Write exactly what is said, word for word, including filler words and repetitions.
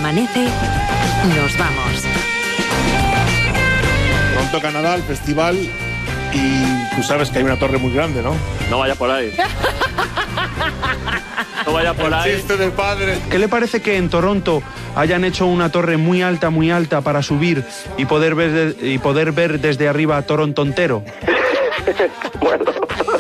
Amanece, nos vamos. Toronto, Canadá, el festival, y tú sabes que hay una torre muy grande, ¿no? No vaya por ahí. No vaya por ahí. El chiste de padre. ¿Qué le parece que en Toronto hayan hecho una torre muy alta, muy alta para subir y poder ver, de- y poder ver desde arriba a Toronto entero? Bueno.